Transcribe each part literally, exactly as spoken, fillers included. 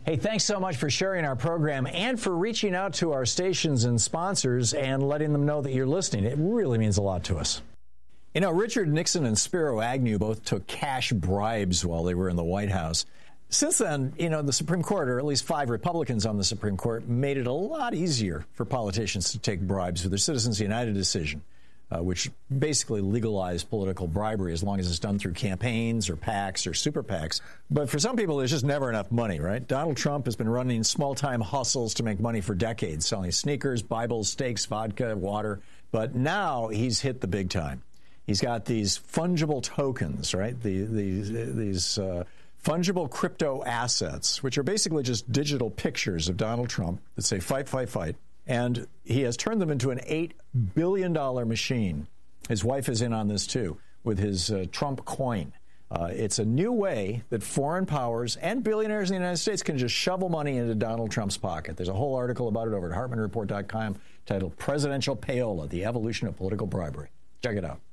Hey, thanks so much for sharing our program and for reaching out to our stations and sponsors and letting them know that you're listening. It really means a lot to us. You know, Richard Nixon and Spiro Agnew both took cash bribes while they were in the White House. Since then, you know, the Supreme Court, or at least five Republicans on the Supreme Court, made it a lot easier for politicians to take bribes with their Citizens United decision, uh, which basically legalized political bribery as long as it's done through campaigns or PACs or super PACs. But for some people, there's just never enough money, right? Donald Trump has been running small-time hustles to make money for decades, selling sneakers, Bibles, steaks, vodka, water. But now he's hit the big time. He's got these fungible tokens, right? The, the, these uh, fungible crypto assets, which are basically just digital pictures of Donald Trump that say fight, fight, fight. And he has turned them into an eight billion dollars machine. His wife is in on this, too, with his uh, Trump coin. Uh, it's a new way that foreign powers and billionaires in the United States can just shovel money into Donald Trump's pocket. There's a whole article about it over at Hartman Report dot com titled Presidential Payola, The Evolution of Political Bribery. Check it out.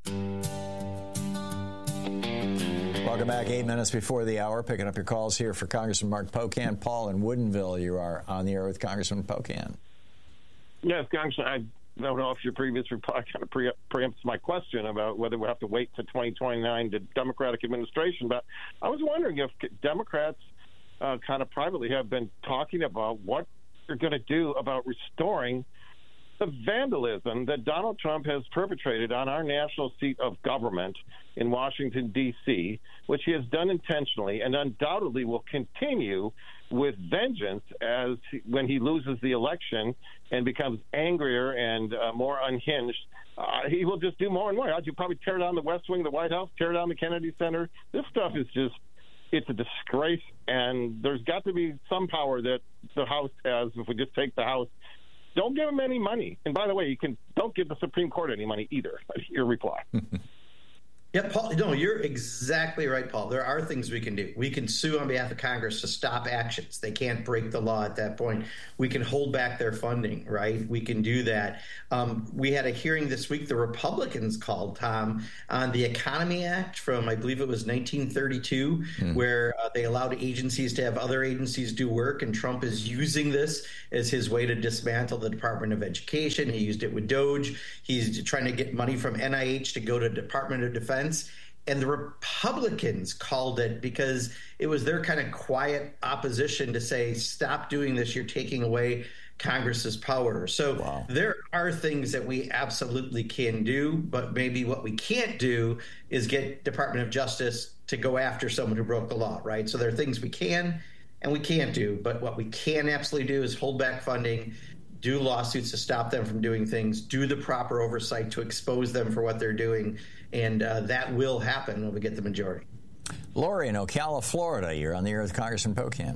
Welcome back. Eight minutes before the hour. Picking up your calls here for Congressman Mark Pocan. Paul in Woodinville, you are on the air with Congressman Pocan. Yes, Congressman, I don't know if your previous reply kind of pre- preempts my question about whether we have to wait to twenty twenty-nine to Democratic administration, but I was wondering if Democrats uh, kind of privately have been talking about what they're going to do about restoring the vandalism that Donald Trump has perpetrated on our national seat of government in Washington, D C, which he has done intentionally and undoubtedly will continue with vengeance as he, when he loses the election and becomes angrier and uh, more unhinged. Uh, he will just do more and more. He'll probably tear down the West Wing of the White House, tear down the Kennedy Center. This stuff is just, it's a disgrace, and there's got to be some power that the House has. If we just take the House, don't give him any money. And by the way, you can don't give the Supreme Court any money either. Your reply. Yeah, Paul, no, you're exactly right, Paul. There are things we can do. We can sue on behalf of Congress to stop actions. They can't break the law at that point. We can hold back their funding, right? We can do that. Um, we had a hearing this week. The Republicans called, Tom, on the Economy Act from, I believe it was nineteen thirty-two, mm. where uh, they allowed agencies to have other agencies do work, and Trump is using this as his way to dismantle the Department of Education. He used it with Doge. He's trying to get money from N I H to go to Department of Defense. And the Republicans called it because it was their kind of quiet opposition to say, stop doing this. You're taking away Congress's power. So wow. There are things that we absolutely can do, but maybe what we can't do is get Department of Justice to go after someone who broke the law, right? So there are things we can and we can't do, but what we can absolutely do is hold back funding, do lawsuits to stop them from doing things, do the proper oversight to expose them for what they're doing, and uh, that will happen when we get the majority. Lori in Ocala, Florida, you're on the air with Congressman Pocan.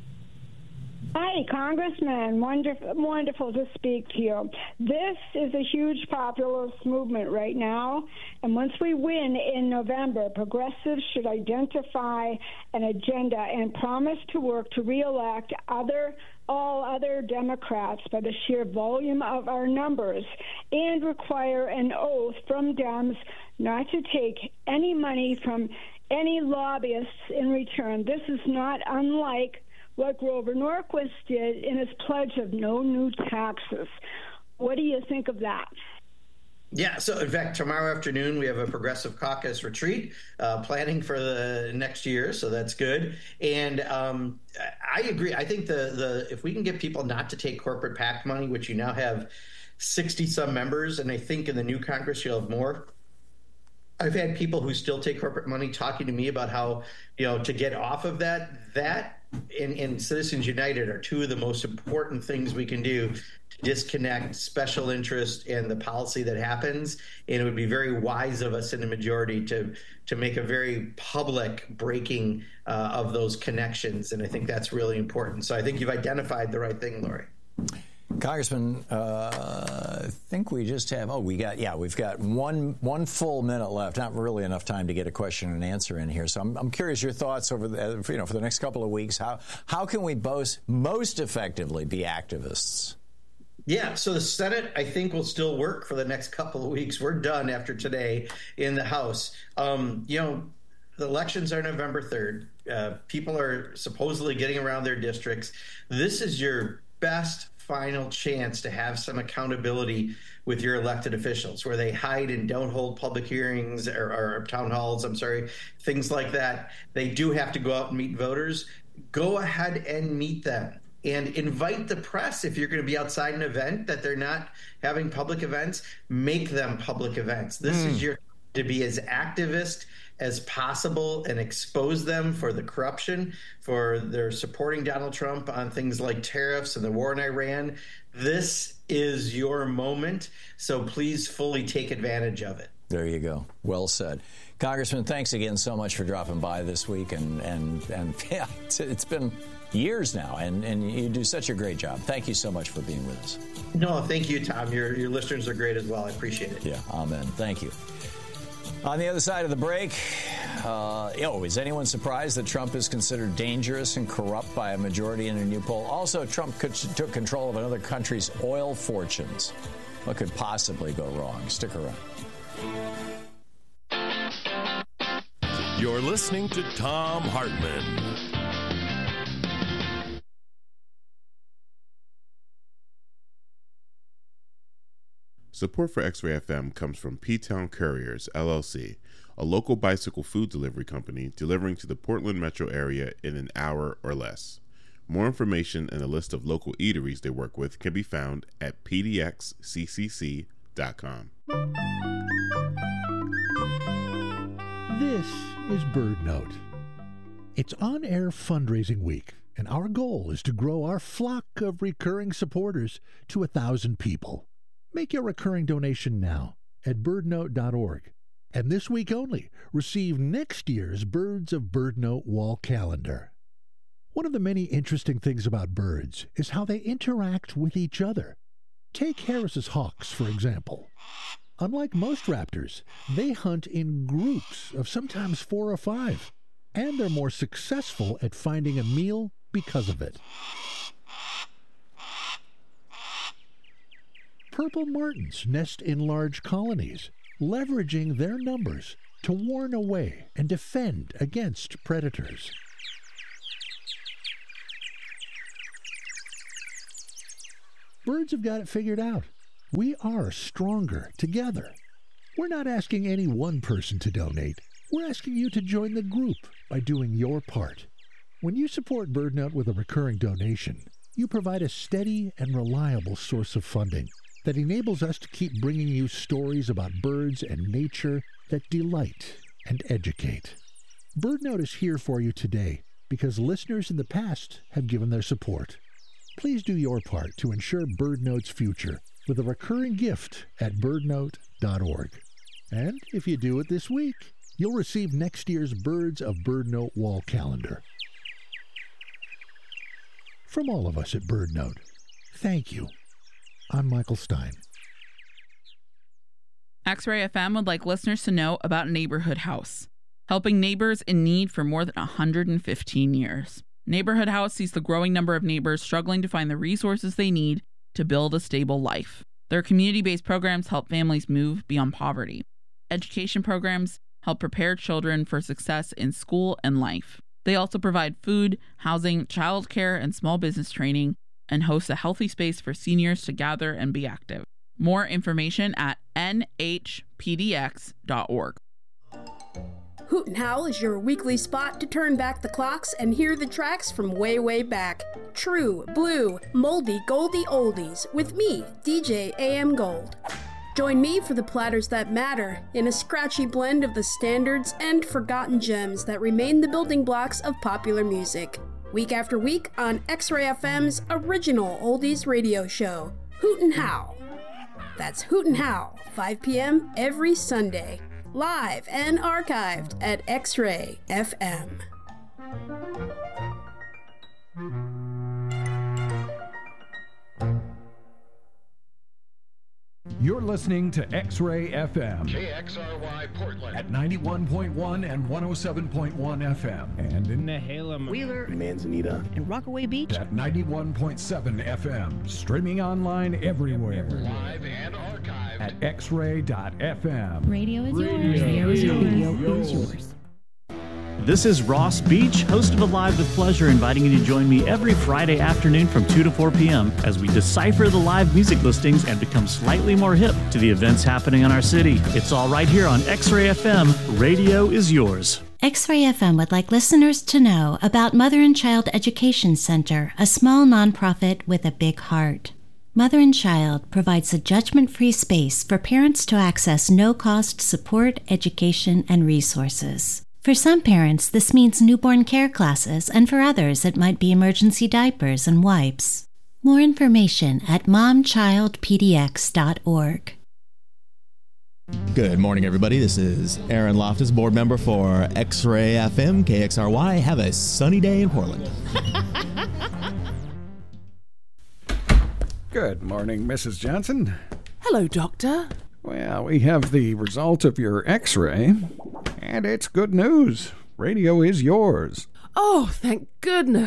Hi, Congressman. Wonderful, wonderful to speak to you. This is a huge populist movement right now, and once we win in November, progressives should identify an agenda and promise to work to reelect other all other Democrats by the sheer volume of our numbers and require an oath from Dems not to take any money from any lobbyists in return. This is not unlike what Grover Norquist did in his pledge of no new taxes. What do you think of that? Yeah, so in fact, tomorrow afternoon we have a Progressive Caucus retreat uh, planning for the next year, so that's good. And um, I agree. I think the the if we can get people not to take corporate PAC money, which you now have sixty-some members, and I think in the new Congress you'll have more. I've had people who still take corporate money talking to me about how, you know, to get off of that, that and, and Citizens United are two of the most important things we can do to disconnect special interest and the policy that happens. And it would be very wise of us in the majority to to make a very public breaking uh, of those connections. And I think that's really important. So I think you've identified the right thing, Lori. Congressman, uh, I think we just have, oh, we got, yeah, we've got one one full minute left. Not really enough time to get a question and answer in here. So I'm, I'm curious your thoughts over the, you know, for the next couple of weeks. How, how can we both most effectively be activists? Yeah, so the Senate, I think, will still work for the next couple of weeks. We're done after today in the House. Um, you know, the elections are November third. Uh, people are supposedly getting around their districts. This is your best final chance to have some accountability with your elected officials, where they hide and don't hold public hearings or, or town halls, I'm sorry, things like that. They do have to go out and meet voters. Go ahead and meet them. And invite the press. If you're going to be outside an event that they're not having public events, make them public events. This mm. is your to be as activist as possible and expose them for the corruption, for their supporting Donald Trump on things like tariffs and the war in Iran. This is your moment, so please fully take advantage of it. There you go. Well said. Congressman, thanks again so much for dropping by this week. And, and, and yeah, it's, it's been years now, and, and you do such a great job. Thank you so much for being with us. No, thank you, Tom. Your, your listeners are great as well. I appreciate it. Yeah, amen. Thank you. On the other side of the break, uh, oh, is anyone surprised that Trump is considered dangerous and corrupt by a majority in a new poll? Also, Trump could, took control of another country's oil fortunes. What could possibly go wrong? Stick around. You're listening to Thom Hartmann. Support for X-Ray F M comes from P-Town Couriers, L L C, a local bicycle food delivery company delivering to the Portland metro area in an hour or less. More information and a list of local eateries they work with can be found at p d x c c c dot com. This is BirdNote. It's on-air fundraising week, and our goal is to grow our flock of recurring supporters to a thousand people. Make your recurring donation now at bird note dot org. And this week only, receive next year's Birds of BirdNote wall calendar. One of the many interesting things about birds is how they interact with each other. Take Harris's hawks, for example. Unlike most raptors, they hunt in groups of sometimes four or five, and they're more successful at finding a meal because of it. Purple martins nest in large colonies, leveraging their numbers to warn away and defend against predators. Birds have got it figured out. We are stronger together. We're not asking any one person to donate. We're asking you to join the group by doing your part. When you support BirdNote with a recurring donation, you provide a steady and reliable source of funding that enables us to keep bringing you stories about birds and nature that delight and educate. BirdNote is here for you today because listeners in the past have given their support. Please do your part to ensure BirdNote's future with a recurring gift at bird note dot org. And if you do it this week, you'll receive next year's Birds of BirdNote wall calendar. From all of us at BirdNote, thank you. I'm Michael Stein. X-Ray F M would like listeners to know about Neighborhood House, helping neighbors in need for more than one hundred fifteen years. Neighborhood House sees the growing number of neighbors struggling to find the resources they need to build a stable life. Their community-based programs help families move beyond poverty. Education programs help prepare children for success in school and life. They also provide food, housing, childcare, and small business training, and host a healthy space for seniors to gather and be active. More information at n h p d x dot org. Hoot and Howl is your weekly spot to turn back the clocks and hear the tracks from way, way back. True, blue, moldy, goldy oldies with me, D J A M Gold. Join me for the platters that matter in a scratchy blend of the standards and forgotten gems that remain the building blocks of popular music. Week after week on X-Ray F M's original oldies radio show, Hoot and Howl. That's Hoot and Howl, five p.m. every Sunday, live and archived at X-Ray F M. You're listening to X-Ray F M. K X R Y Portland. At ninety-one point one and one oh seven point one F M. And in Nehalem, Wheeler, Manzanita, and Rockaway Beach. At ninety-one point seven F M. Streaming online everywhere. Live and archived. At x ray dot f m. Radio is yours. Radio is yours. Radio is yours. This is Ross Beach, host of Alive with Pleasure, inviting you to join me every Friday afternoon from two to four p.m. as we decipher the live music listings and become slightly more hip to the events happening in our city. It's all right here on X-Ray F M. Radio is yours. X-Ray F M would like listeners to know about Mother and Child Education Center, a small nonprofit with a big heart. Mother and Child provides a judgment-free space for parents to access no-cost support, education, and resources. For some parents, this means newborn care classes, and for others, it might be emergency diapers and wipes. More information at mom child p d x dot org. Good morning, everybody. This is Aaron Loftus, board member for X-Ray F M, K X R Y. Have a sunny day in Portland. Good morning, Missus Johnson. Hello, Doctor. Well, we have the result of your X-ray, and it's good news. Radio is yours. Oh, thank goodness.